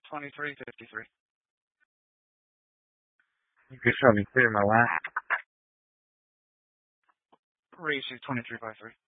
2353. You can show me clear my last. Reach is 2353.